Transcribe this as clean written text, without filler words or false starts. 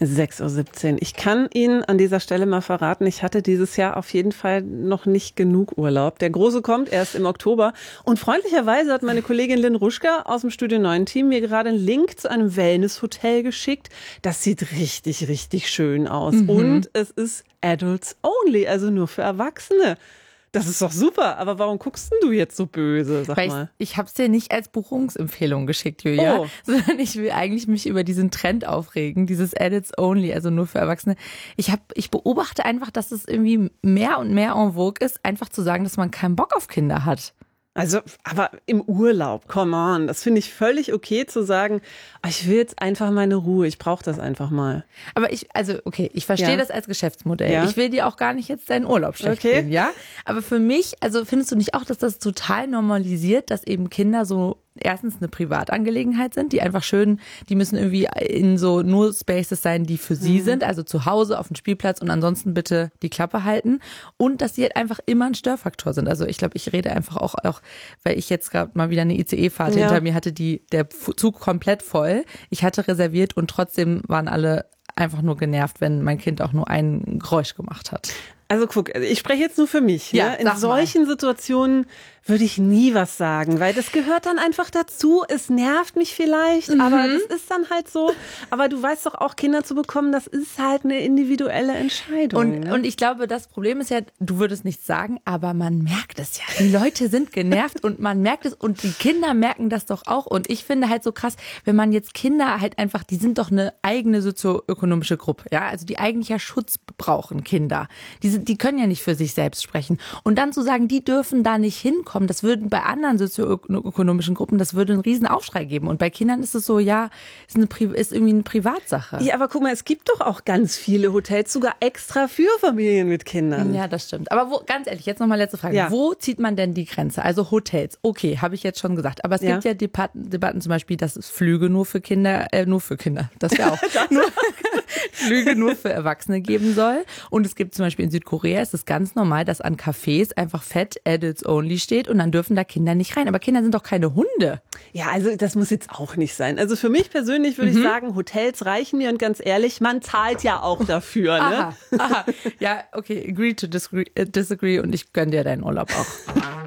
6:17 Uhr. Ich kann Ihnen an dieser Stelle mal verraten, ich hatte dieses Jahr auf jeden Fall noch nicht genug Urlaub. Der Große kommt erst im Oktober. Und freundlicherweise hat meine Kollegin Lynn Ruschka aus dem Studio 9 Team mir gerade einen Link zu einem Wellness-Hotel geschickt. Das sieht richtig, richtig schön aus. Und es ist Adults Only, also nur für Erwachsene. Das ist doch super, aber warum guckst denn du jetzt so böse, sag mal? Ich habe es dir nicht als Buchungsempfehlung geschickt, Julia, sondern ich will eigentlich mich über diesen Trend aufregen, dieses Adults Only, also nur für Erwachsene. Ich beobachte einfach, dass es irgendwie mehr und mehr en vogue ist, einfach zu sagen, dass man keinen Bock auf Kinder hat. Also, aber im Urlaub, come on, das finde ich völlig okay zu sagen, ich will jetzt einfach meine Ruhe, ich brauche das einfach mal. Aber ich verstehe das als Geschäftsmodell. Ja. Ich will dir auch gar nicht jetzt deinen Urlaub schlecht reden, ja? Aber für mich, also findest du nicht auch, dass das total normalisiert, dass eben Kinder so erstens eine Privatangelegenheit sind, die einfach schön, die müssen irgendwie in so nur Spaces sein, die für sie sind, also zu Hause, auf dem Spielplatz und ansonsten bitte die Klappe halten und dass sie halt einfach immer ein Störfaktor sind. Also ich glaube, ich rede einfach auch, weil ich jetzt gerade mal wieder eine ICE-Fahrt hinter mir hatte, der Zug komplett voll. Ich hatte reserviert und trotzdem waren alle einfach nur genervt, wenn mein Kind auch nur ein Geräusch gemacht hat. Also guck, ich spreche jetzt nur für mich. Ja, in solchen Situationen würde ich nie was sagen, weil das gehört dann einfach dazu. Es nervt mich vielleicht, aber das ist dann halt so. Aber du weißt doch auch, Kinder zu bekommen, das ist halt eine individuelle Entscheidung. Und ich glaube, das Problem ist ja, du würdest nichts sagen, aber man merkt es ja. Die Leute sind genervt und man merkt es und die Kinder merken das doch auch. Und ich finde halt so krass, wenn man jetzt Kinder halt einfach, die sind doch eine eigene sozioökonomische Gruppe, ja, also die eigentlich ja Schutz brauchen, Kinder. Die können ja nicht für sich selbst sprechen. Und dann zu sagen, die dürfen da nicht hinkommen, das würden bei anderen sozioökonomischen Gruppen, das würde einen riesen Aufschrei geben. Und bei Kindern ist es so, ja, ist irgendwie eine Privatsache. Ja, aber guck mal, es gibt doch auch ganz viele Hotels, sogar extra für Familien mit Kindern. Ja, das stimmt. Aber ganz ehrlich, jetzt nochmal letzte Frage. Ja. Wo zieht man denn die Grenze? Also Hotels, okay, habe ich jetzt schon gesagt. Aber es gibt ja Debatten zum Beispiel, dass es Flüge nur für Kinder, das wäre auch, Flüge nur für Erwachsene geben soll. Und es gibt zum Beispiel in Südkorea, ist es ganz normal, dass an Cafés einfach fett Adults Only steht und dann dürfen da Kinder nicht rein. Aber Kinder sind doch keine Hunde. Ja, also das muss jetzt auch nicht sein. Also für mich persönlich würde ich sagen, Hotels reichen mir und ganz ehrlich, man zahlt ja auch dafür. Ne? Aha. Ja, okay, agree to disagree und ich gönne dir deinen Urlaub auch.